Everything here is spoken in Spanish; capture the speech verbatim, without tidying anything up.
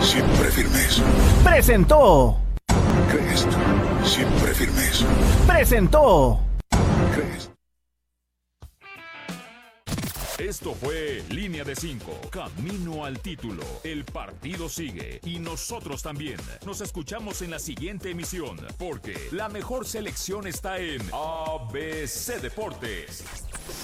siempre firmes. Presentó. Crest, siempre firmes. Presentó. Crest. Esto fue Línea de Cinco, camino al título. El partido sigue y nosotros también. Nos escuchamos en la siguiente emisión, porque la mejor selección está en A B C Deportes.